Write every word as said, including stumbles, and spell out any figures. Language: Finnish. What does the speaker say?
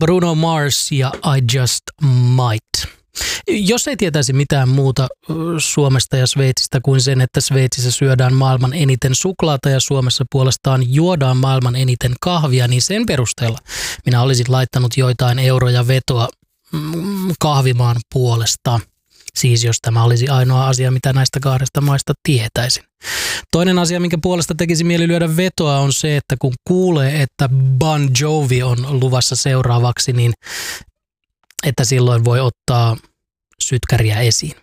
Bruno Mars ja I Just Might. Jos ei tietäisi mitään muuta Suomesta ja Sveitsistä kuin sen, että Sveitsissä syödään maailman eniten suklaata ja Suomessa puolestaan juodaan maailman eniten kahvia, niin sen perusteella minä olisin laittanut joitain euroja vetoa kahvimaan puolesta. Siis jos tämä olisi ainoa asia, mitä näistä kahdesta maista tietäisin. Toinen asia, minkä puolesta tekisi mieli lyödä vetoa, on se, että kun kuulee, että Bon Jovi on luvassa seuraavaksi, niin että silloin voi ottaa sytkäriä esiin.